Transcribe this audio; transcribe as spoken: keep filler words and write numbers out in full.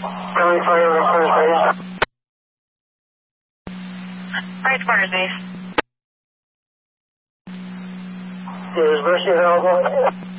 Really fire on first base. Right, first base. Is Mercy available?